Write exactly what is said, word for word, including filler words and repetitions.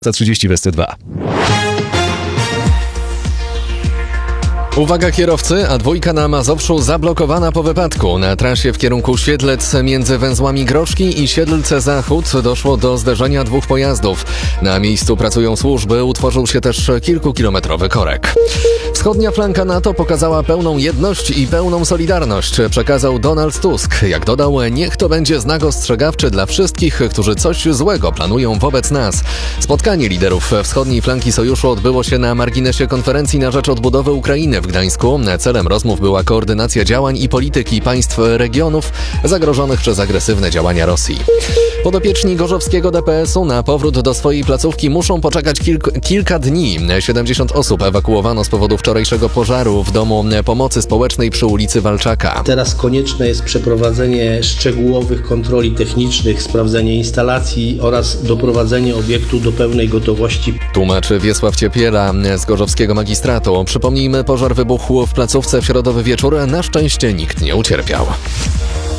Za trzydzieści Westy dwa. Uwaga kierowcy, a dwójka na Mazowszu zablokowana po wypadku. Na trasie w kierunku Siedlec między węzłami Groszki i Siedlce Zachód doszło do zderzenia dwóch pojazdów. Na miejscu pracują służby, utworzył się też kilkukilometrowy korek. Wschodnia flanka NATO pokazała pełną jedność i pełną solidarność, przekazał Donald Tusk. Jak dodał, niech to będzie znak ostrzegawczy dla wszystkich, którzy coś złego planują wobec nas. Spotkanie liderów wschodniej flanki sojuszu odbyło się na marginesie konferencji na rzecz odbudowy Ukrainy w Gdańsku. Celem rozmów była koordynacja działań i polityki państw regionów zagrożonych przez agresywne działania Rosji. Podopieczni gorzowskiego D P S-u na powrót do swojej placówki muszą poczekać kilk- kilka dni. siedemdziesiąt osób ewakuowano z powodu wczorajszego pożaru w domu pomocy społecznej przy ulicy Walczaka. Teraz konieczne jest przeprowadzenie szczegółowych kontroli technicznych, sprawdzenie instalacji oraz doprowadzenie obiektu do pełnej gotowości. Tłumaczy Wiesław Ciepiela z gorzowskiego magistratu. Przypomnijmy, pożar wybuchł w placówce w środowy wieczór. Na szczęście nikt nie ucierpiał.